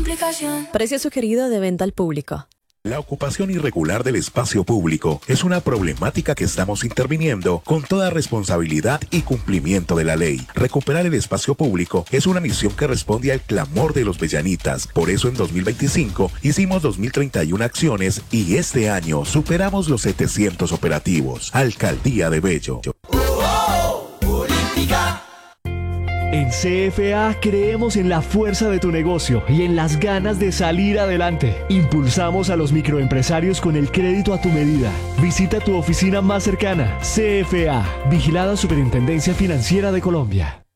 complicación. Precio sugerido de venta al público. La ocupación irregular del espacio público es una problemática que estamos interviniendo con toda responsabilidad y cumplimiento de la ley. Recuperar el espacio público es una misión que responde al clamor de los bellanitas. Por eso en 2025 hicimos 2031 acciones y este año superamos los 700 operativos. Alcaldía de Bello. En CFA creemos en la fuerza de tu negocio y en las ganas de salir adelante. Impulsamos a los microempresarios con el crédito a tu medida. Visita tu oficina más cercana. CFA, Vigilada Superintendencia Financiera de Colombia.